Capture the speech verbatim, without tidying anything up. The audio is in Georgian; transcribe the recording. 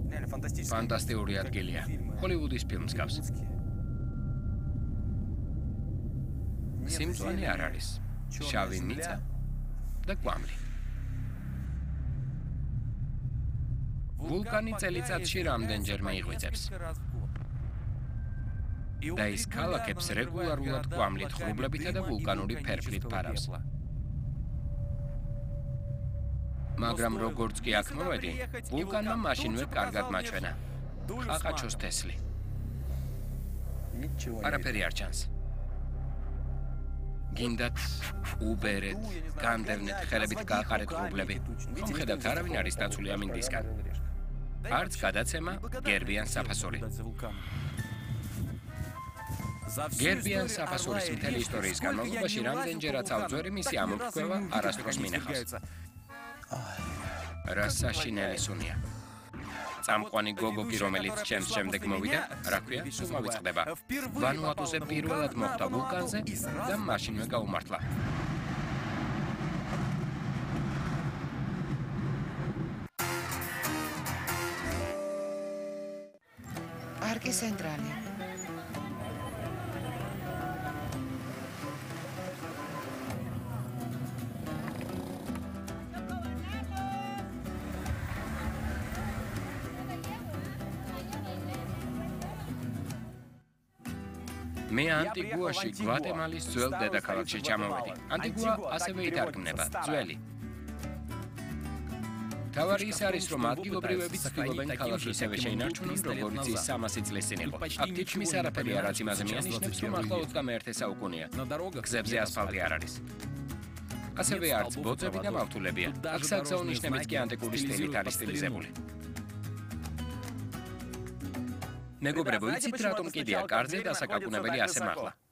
Фантастიკური ადგილია. ჰოლივუდის ფილმს გავს. სიმწვანე არ არის. შავი მიწა და კვამლი. ვულკანი წელიწადში რამდენჯერმე იღვიძებს. და ის ქალაქებს რეგულარულად კვამლით, ღრუბლებითა და ვულკანური ფერფლით ფარავს. მაგრამ როგორც კი აქ მოვედი, ვულკანმა მაშინვე კარგად მაჩვენა. ყაყაჩოს თესლი. არაფერი არ ჩანს. გინდათ უბერეთ, განდევნეთ, ხელებით გააყარეთ ღრუბლები. ხომ ხედავთ, არავინ არის დაცული ამ ინდისგან. არც გადაცემა, გერბიან საფასური. გერბიან საფასურის მთელი ისტორიის განმავლობაში რამდენჯერაც ავძვერი მისი ამოფრქვევა არასდროს მინახავს. რა საშინელი სუნია. წამყვანი გოგოკი, რომელიც ჩემს შემდეგ მოვიდა, რა ქვია, სულ მოვიწყდება. ვანუატუზე პირველად მოხვდა ვულკანზე და მაშინვე გაუმართლა. პარკი ცენტრალი. მე ანტიგუაში, გვატემალის ძველ დედაქალაქში ჩამოვედი. ანტიგუა ასევე ითარგმნება, ძველი. თავარი ის არის, რომ ადგილობრივები ცდილობენ ქალაქი ისევე შეინარჩუნონ, როგორც ის სამასი წლის წინ იყო. აქ თითქმის არაფერი არ არის იმაზე მიანიშნებს, რომ ახლა ოცდამეერთე საუკუნეა. გზებზე ასფალტი არ არის. ასევე არც ბოძები და მავთულებია. აქ საგზაო ნიშნებიც კი ანტიკური სტილით არის სტილიზებული. მეგობრებო, იცით რატომ კიდია კარზე დასაკაკუნებელი ასე მაღლა?